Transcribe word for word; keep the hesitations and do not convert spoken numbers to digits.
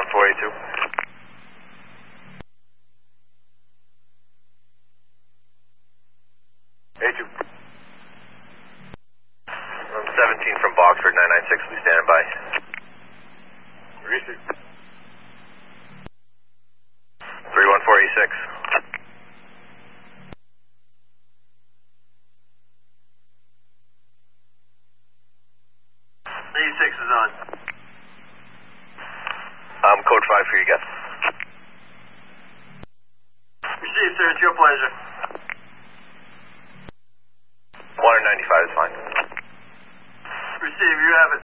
four eight two. eight two. Um, seventeen from Boxford, nine nine six, will be standing by. Receive. three one four eight six. eighty-six is on. Um, code five for you guys. Receive, sir. It's your pleasure. one ninety-five is fine. Receive. You have it.